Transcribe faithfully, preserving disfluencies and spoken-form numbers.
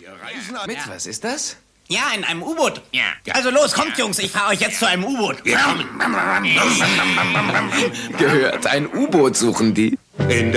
Wir reisen an. Mit was ist das? Ja, in einem U-Boot. Ja. Also los, kommt, Jungs, ich fahre euch jetzt zu einem U-Boot. Wir kommen. Gehört, ein U-Boot suchen die. In